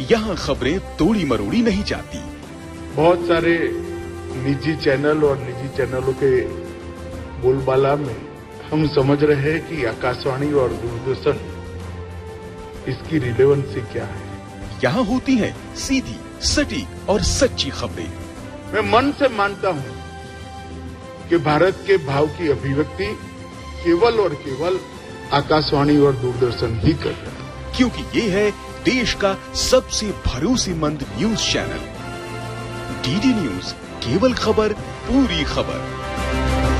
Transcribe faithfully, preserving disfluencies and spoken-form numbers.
यहाँ खबरें तोड़ी मरोड़ी नहीं जाती। बहुत सारे निजी चैनल और निजी चैनलों के बोलबाला में हम समझ रहे हैं कि आकाशवाणी और दूरदर्शन इसकी रिलेवेंसी क्या है। यहाँ होती हैं सीधी, सटीक और सच्ची खबरें। मैं मन से मानता हूँ कि भारत के भाव की अभिव्यक्ति केवल और केवल आकाशवाणी और दूरदर्शन ही कर रहे हैं, क्योंकि ये है देश का सबसे भरोसेमंद न्यूज चैनल। डीडी न्यूज, केवल खबर पूरी खबर।